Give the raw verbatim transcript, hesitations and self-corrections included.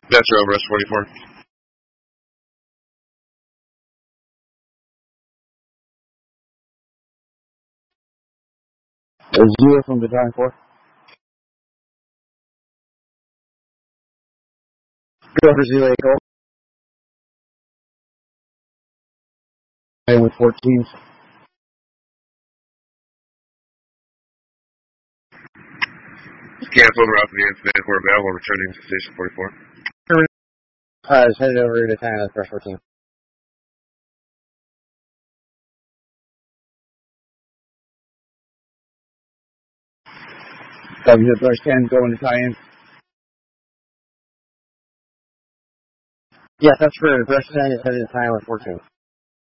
That's your over, forty-four. Zero from Battalion four. Go for Zero Echo. And with fourteen. Cancel the route for the incident. We're available. Returning to station forty-four. Uh, just headed over to China with Brush fourteen. W to Brush ten, going to tie-in. Yeah, that's for Brush ten, is headed to tie-in with fourteen.